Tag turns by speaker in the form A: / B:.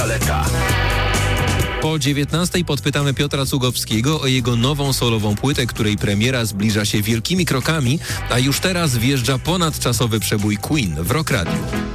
A: Daleka.
B: Po 19:00 podpytamy Piotra Cugowskiego o jego nową solową płytę, której premiera zbliża się wielkimi krokami, a już teraz wjeżdża ponadczasowy przebój Queen w Rock Radio.